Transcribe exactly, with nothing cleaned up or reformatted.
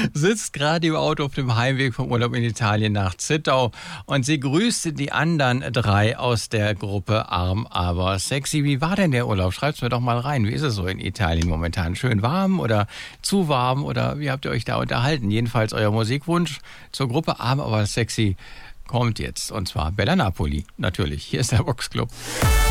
sitzt gerade im Auto auf dem Heimweg vom Urlaub in Italien nach Zittau und sie grüßte die anderen drei aus der Gruppe Arm aber sexy. Wie war denn der Urlaub? Schreibt's mir doch mal rein. Wie ist es so in Italien momentan? Schön warm oder zu warm oder wie habt ihr euch da unterhalten? Jedenfalls euer Musikwunsch zur Gruppe Arm aber sexy kommt jetzt und zwar Bella Napoli. Natürlich, hier ist der Vox Club.